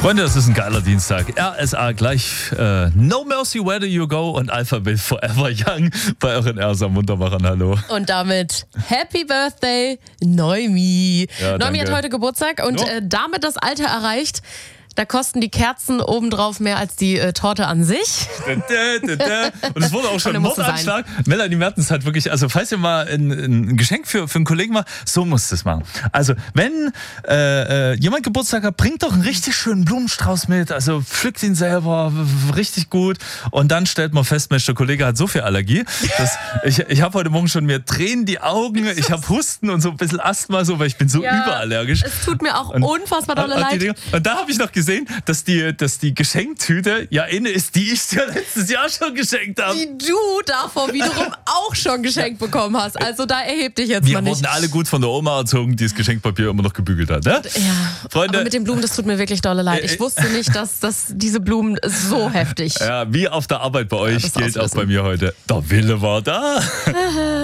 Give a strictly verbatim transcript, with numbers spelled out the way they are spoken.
Freunde, das ist ein geiler Dienstag. R S A gleich äh, No Mercy Where Do You Go und Alphabet Forever Young bei euren R S A Muntermachern. Hallo. Und damit Happy Birthday, Noemi. Ja, Noemi danke. hat heute Geburtstag und Jo. äh, damit das Alter erreicht. Da kosten die Kerzen obendrauf mehr als die äh, Torte an sich. Und es wurde auch schon Und musste Mordanschlag. Melanie Mertens hat wirklich, also falls ihr mal ein, ein Geschenk für, für einen Kollegen macht, so muss es machen. Also wenn äh, äh, jemand Geburtstag hat, bringt doch einen richtig schönen Blumenstrauß mit, also pflückt ihn selber, w- richtig gut und dann stellt man fest, Mensch, der Kollege hat so viel Allergie, dass ich, ich habe heute Morgen schon mir tränen die Augen, ich habe Husten und so ein bisschen Asthma, so, weil ich bin so Ja, überallergisch. Es tut mir auch Und- unfassbar dolle Und, die leid. Dinger- und da habe ich noch gesehen, dass die, dass die Geschenktüte ja eine ist, die ich dir letztes Jahr schon geschenkt habe. Die du davor wiederum auch schon geschenkt bekommen hast. Also da erheb dich jetzt Wir mal nicht. wurden alle gut von der Oma erzogen, die das Geschenkpapier immer noch gebügelt hat. Ne? Ja, Freunde, aber mit den Blumen, das tut mir wirklich dolle leid. Äh, Ich äh, wusste nicht, dass, dass diese Blumen so heftig. ja, wie auf der Arbeit bei euch das gilt auch auswissen. bei mir heute. Der Wille war da.